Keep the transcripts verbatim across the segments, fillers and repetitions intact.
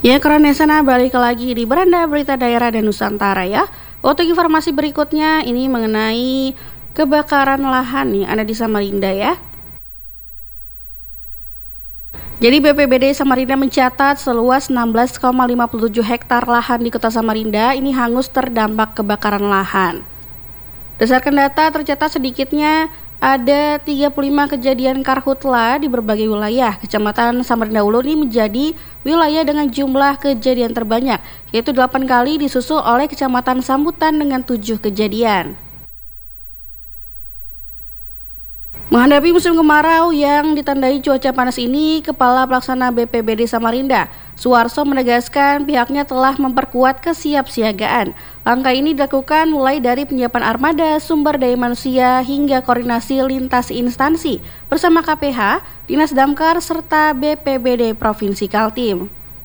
Ya, Kronesana balik lagi di Beranda Berita Daerah dan Nusantara ya. Untuk informasi berikutnya ini mengenai kebakaran lahan nih, ada di Samarinda ya. Jadi B P B D Samarinda mencatat seluas enam belas koma lima puluh tujuh hektar lahan di kota Samarinda ini hangus terdampak kebakaran lahan. Berdasarkan data tercatat sedikitnya ada tiga puluh lima kejadian karhutla di berbagai wilayah. Kecamatan Samarinda Ulu ini menjadi wilayah dengan jumlah kejadian terbanyak, yaitu delapan kali, disusul oleh Kecamatan Sambutan dengan tujuh kejadian. Menghadapi musim kemarau yang ditandai cuaca panas ini, Kepala Pelaksana B P B D Samarinda, Suwarso, menegaskan pihaknya telah memperkuat kesiapsiagaan. Langkah ini dilakukan mulai dari penyiapan armada, sumber daya manusia, hingga koordinasi lintas instansi bersama K P H, Dinas Damkar, serta B P B D Provinsi Kaltim.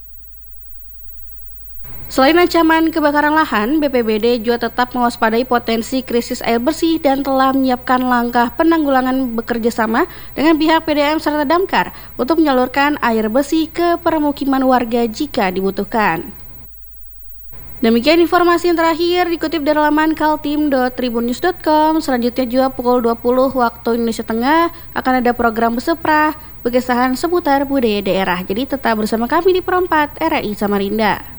Selain ancaman kebakaran lahan, B P B D juga tetap mewaspadai potensi krisis air bersih dan telah menyiapkan langkah penanggulangan bekerja sama dengan pihak P D M serta Damkar untuk menyalurkan air bersih ke permukiman warga jika dibutuhkan. Demikian informasi yang terakhir dikutip dari laman kaltim dot tribun news dot com. Selanjutnya juga pukul dua puluh waktu Indonesia Tengah akan ada program Beseprah, berkisah seputar budaya daerah. Jadi tetap bersama kami di Perempat R R I Samarinda.